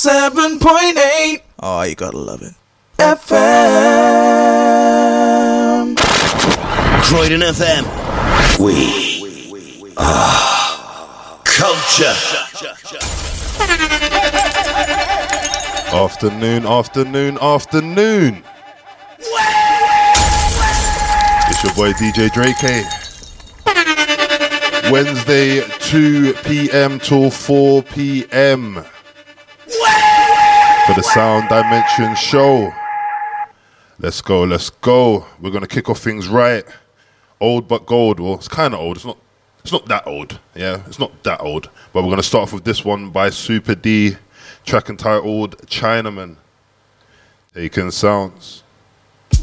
107.8. Oh, you gotta love it. FM. Croydon FM. We are culture. Afternoon. It's your boy DJ Drake. Wednesday, 2 p.m. till 4 p.m. for the Sound Dimension show. Let's go. We're going to kick off things right. Old but gold. Well, it's kind of old. It's not that old. Yeah, it's not that old. But we're going to start off with this one by Super D, track entitled Chinaman. Taking sounds.